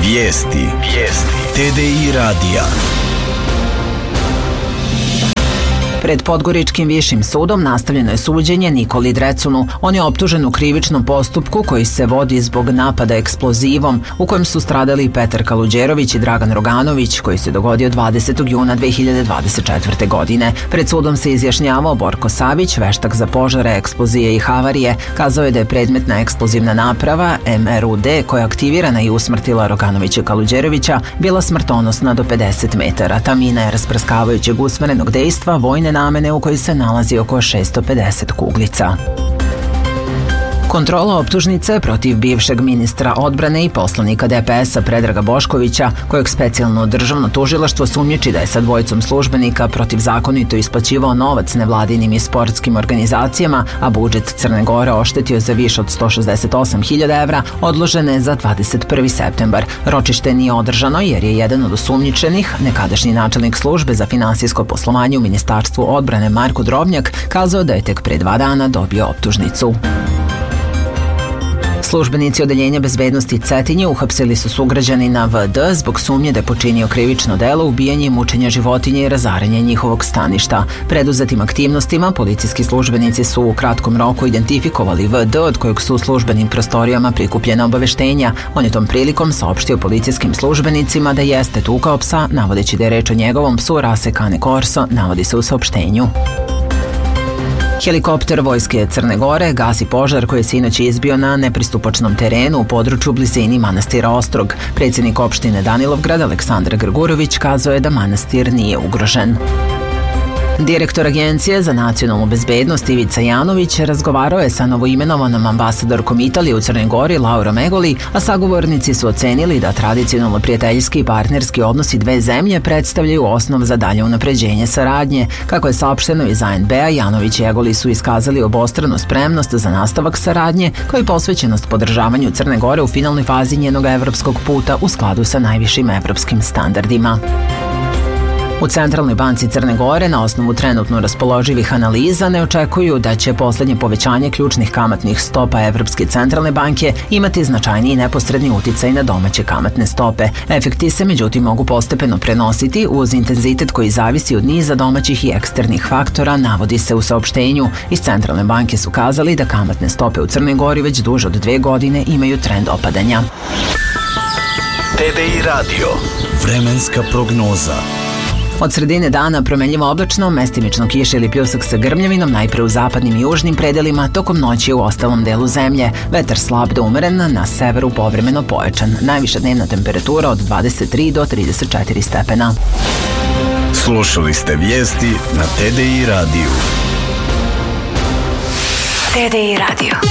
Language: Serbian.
Vijesti. TDI radija. Pred Podgoričkim višim sudom nastavljeno je suđenje Nikoli Drecunu. On je optužen u krivičnom postupku koji se vodi zbog napada eksplozivom u kojem su stradali Petar Kaluđerović i Dragan Roganović, koji se dogodio 20. juna 2024. godine. Pred sudom se izjašnjavao Borko Savić, veštak za požare, eksplozije i havarije. Kazao je da je predmetna eksplozivna naprava MRUD, koja je aktivirana i usmrtila Roganovića i Kaluđerovića, bila smrtonosna do 50 metara. Ta mina je rasprskavajućeg usmerenog dejstva, vojne namene u kojoj se nalazi oko 650 kuglica. Kontrola optužnice protiv bivšeg ministra odbrane i poslanika DPS-a Predraga Boškovića, kojeg specijalno državno tužilaštvo sumnjiči da je sa dvojicom službenika protivzakonito isplaćivao novac nevladinim i sportskim organizacijama, a budžet Crne Gore oštetio za više od 168.000 evra, odložene je za 21. septembar. Ročište nije održano jer je jedan od osumnjičenih, nekadašnji načelnik službe za finansijsko poslovanje u Ministarstvu odbrane Marko Drobnjak, kazao da je tek pre 2 dana dobio optužnicu. Službenici Odeljenja bezbednosti Cetinje uhapsili su sugrađanina VD zbog sumnje da je počinio krivično delo ubijanje i mučenja životinje i razaranje njihovog staništa. Preduzetim aktivnostima policijski službenici su u kratkom roku identifikovali VD, od kojeg su u službenim prostorijama prikupljena obaveštenja. On je tom prilikom saopštio policijskim službenicima da jeste tukao psa, navodeći da je reč o njegovom psu rase Cane Corso, navodi se u saopštenju. Helikopter Vojske Crne Gore gasi požar koji je sinoć izbio na nepristupačnom terenu u području blizini manastira Ostrog. Predsjednik opštine Danilovgrad Aleksandar Grgurović kazao je da manastir nije ugrožen. Direktor Agencije za nacionalnu bezbednost Ivica Janović razgovarao je sa novoimenovanom ambasadorkom Italije u Crnoj Gori Laurom Egoli, a sagovornici su ocenili da tradicionalno prijateljski i partnerski odnosi dve zemlje predstavljaju osnov za dalje unapređenje saradnje. Kako je saopšteno iz ANB-a, Janović i Egoli su iskazali obostranu spremnost za nastavak saradnje, kao i posvećenost podržavanju Crne Gore u finalnoj fazi njenog evropskog puta u skladu sa najvišim evropskim standardima. U Centralnoj banci Crne Gore na osnovu trenutno raspoloživih analiza ne očekuju da će poslednje povećanje ključnih kamatnih stopa Evropske centralne banke imati značajniji neposredni uticaj na domaće kamatne stope. Efekti se međutim mogu postepeno prenositi uz intenzitet koji zavisi od niza domaćih i eksternih faktora, navodi se u saopštenju. Iz Centralne banke su kazali da kamatne stope u Crnoj Gori već duže od 2 godine imaju trend opadanja. TDI radio. Vremenska prognoza. Od sredine dana promenljivo oblačno, mestimično kiša ili pljusak sa grmljavinom, najpre u zapadnim i južnim predelima, tokom noći u ostalom delu zemlje. Vetar slab do umeren, na severu povremeno pojačan. Najviša dnevna temperatura od 23 do 34 stepena. Slušali ste vijesti na TDI radiju. TDI radio.